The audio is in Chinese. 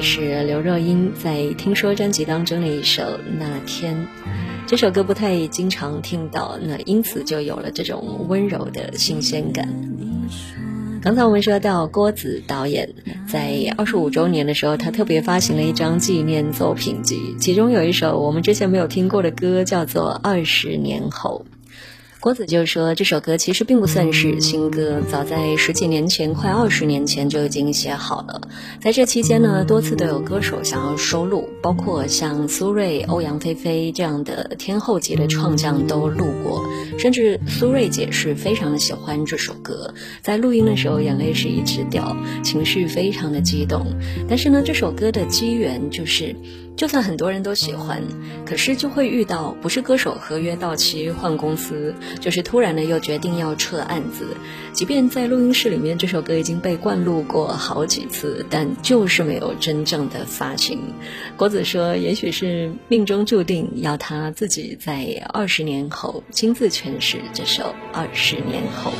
是刘若英在《听说》专辑当中的一首《那天》。这首歌不太经常听到，那因此就有了这种温柔的新鲜感。刚才我们说到郭子导演在25周年的时候，他特别发行了一张纪念作品集，其中有一首我们之前没有听过的歌，叫做《20年后》。郭子就说这首歌其实并不算是新歌，早在10几年前，快20年前就已经写好了。在这期间呢，多次都有歌手想要收录，包括像苏芮、欧阳菲菲这样的天后级的创将都录过，甚至苏芮姐是非常的喜欢这首歌，在录音的时候眼泪是一直掉，情绪非常的激动。但是呢，这首歌的机缘就是就算很多人都喜欢，可是就会遇到不是歌手合约到期换公司，就是突然的又决定要撤案子。即便在录音室里面这首歌已经被灌录过好几次，但就是没有真正的发行。郭子说也许是命中注定要他自己在20年后亲自诠释这首20年后。